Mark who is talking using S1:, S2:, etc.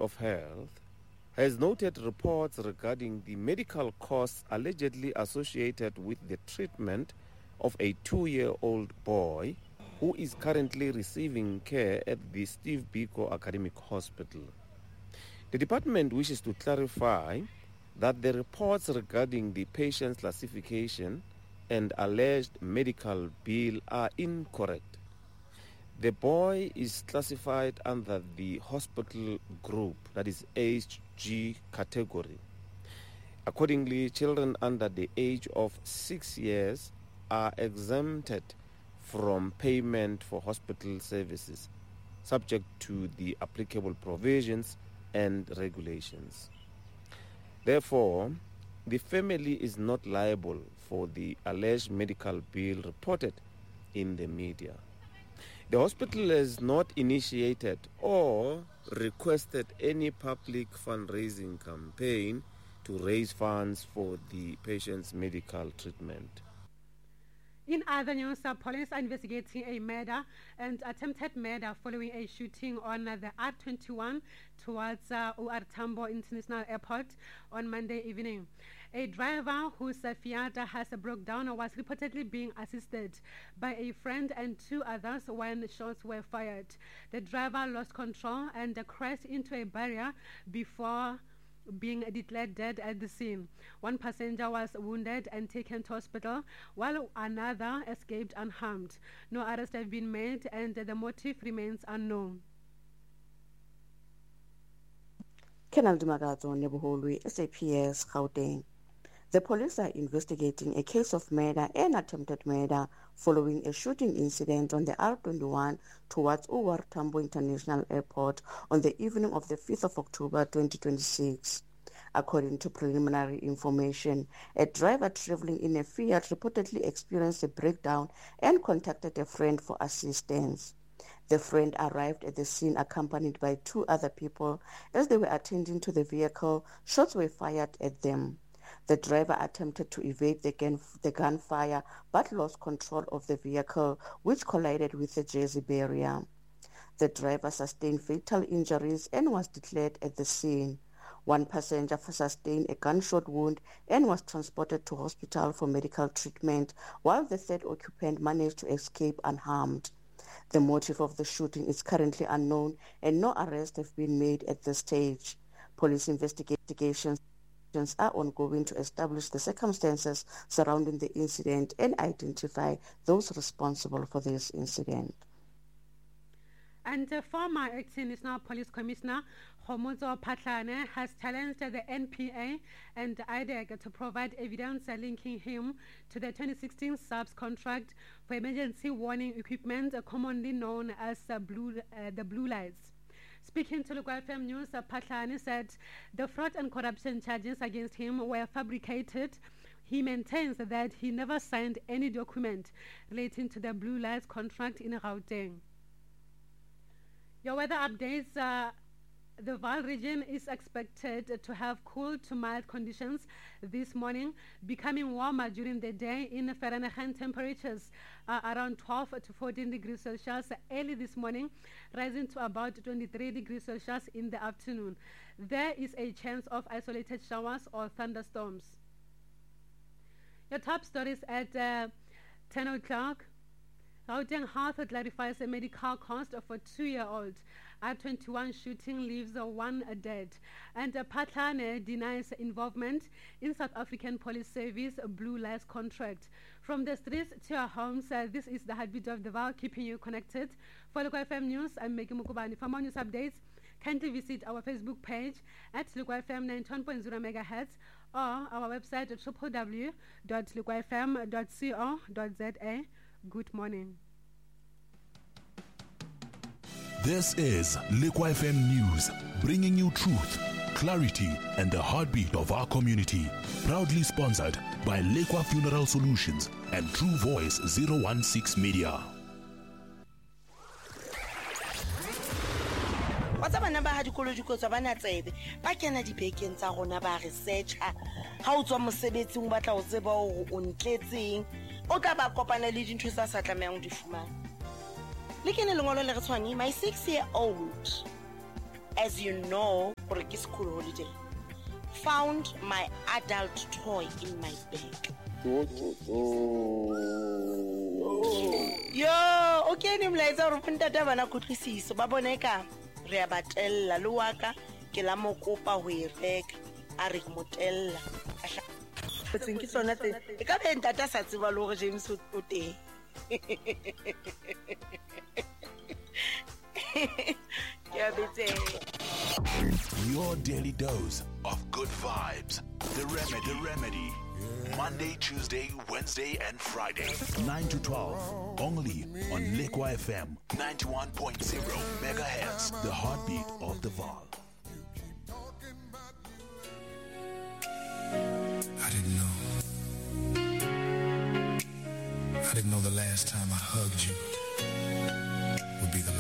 S1: of Health has noted reports regarding the medical costs allegedly associated with the treatment of a 2-year-old boy who is currently receiving care at the Steve Biko Academic Hospital. The department wishes to clarify that the reports regarding the patient's classification and alleged medical bill are incorrect. The boy is classified under the hospital group, that is HG category. Accordingly, children under the age of 6 years are exempted from payment for hospital services, subject to the applicable provisions and regulations. Therefore, the family is not liable for the alleged medical bill reported in the media. The hospital has not initiated or requested any public fundraising campaign to raise funds for the patient's medical treatment.
S2: In other news, police are investigating a murder and attempted murder following a shooting on the R21 towards OR Tambo International Airport on Monday evening. A driver whose Fiat has broke down was reportedly being assisted by a friend and 2 others when shots were fired. The driver lost control and crashed into a barrier before being declared dead at the scene. 1 passenger was wounded and taken to hospital, while another escaped unharmed. No arrests have been made and the motive remains unknown.
S3: Kenal Dumagato Nebuholwi, SAPS Gauteng. The police are investigating a case of murder and attempted murder following a shooting incident on the R21 towards OR Tambo International Airport on the evening of the 5th of October 2026. According to preliminary information, a driver traveling in a Fiat reportedly experienced a breakdown and contacted a friend for assistance. The friend arrived at the scene accompanied by 2 other people. As they were attending to the vehicle, shots were fired at them. The driver attempted to evade the gunfire but lost control of the vehicle, which collided with the Jersey barrier. The driver sustained fatal injuries and was declared at the scene. 1 passenger sustained a gunshot wound and was transported to hospital for medical treatment, while the 3rd occupant managed to escape unharmed. The motive of the shooting is currently unknown and no arrests have been made at this stage. Police investigations are ongoing to establish the circumstances surrounding the incident and identify those responsible for this incident.
S2: And former acting National Police Commissioner Khomotso Phahlane has challenged the NPA and IDEC to provide evidence linking him to the 2016 SAPS contract for emergency warning equipment, commonly known as the blue lights. Speaking to Local FM News, Phahlane said the fraud and corruption charges against him were fabricated. He maintains that he never signed any document relating to the blue lights contract in Gauteng. Your weather updates. The Vaal region is expected to have cool to mild conditions this morning, becoming warmer during the day in Fahrenheit temperatures around 12 to 14 degrees Celsius early this morning, rising to about 23 degrees Celsius in the afternoon. There is a chance of isolated showers or thunderstorms. Your top stories at 10 o'clock. Gauteng Health clarifies a medical cost for a 2-year-old. R21 shooting leaves 1 dead. And Phahlane denies involvement in South African Police Service Blue Lights contract. From the streets to our homes, this is the heartbeat of the Vaal, keeping you connected. For Local FM News, I'm Maggie Mukubani. For more news updates, kindly visit our Facebook page at Local FM 91.0 MHz or our website at www.localfm.co.za. Good morning.
S4: This is Liqua FM News, bringing you truth, clarity, and the heartbeat of our community. Proudly sponsored by Liqua Funeral Solutions and True Voice 016 Media.
S5: What's up, number had ecological savannah said? Back in the bacon, Sarona research. How to mosebeti batla o tseba o ntletseng o ka ba kopana le dintho tsa sa tlamehang di fumana. Lekene lengolo le re tshwane, my 6-year-old as you know, for a school holiday, found my adult toy in my bag. Yo, okay, ni mlaeza hore ntata bana kutlwisiso ba boneka re a batella le waka ke la mo kopa ho e reka a re motella a tseng ke tsona tse e ka be ntata sa tseba le hore James o teng.
S4: Your daily dose of good vibes. The Remedy. Monday, Tuesday, Wednesday, and Friday, 9 to 12. Only on Lekwa FM 91.0 megahertz. The heartbeat of the Vaal.
S6: I didn't know the last time I hugged you